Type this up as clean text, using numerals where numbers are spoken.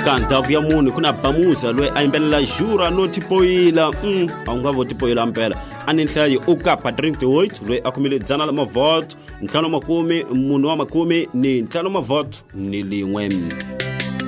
kanta vya munhu kuna bamuza loyi a yimbelela jura no tipoyila a nga vo tipoyila mpela ani nhlayo u ka Patrick de Hoyt loyi a kumile 100 mavoto 5 makumi munhu wa makumi ni 5 mavoto ni lin'we.